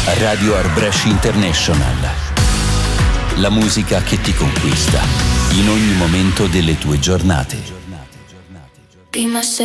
Radio Arbresh International. La musica che ti conquista in ogni momento delle tue giornate. Be myself.